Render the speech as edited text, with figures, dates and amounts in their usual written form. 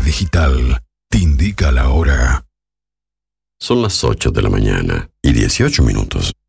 digital te indica la hora. Son las 8 de la mañana y 18 minutos.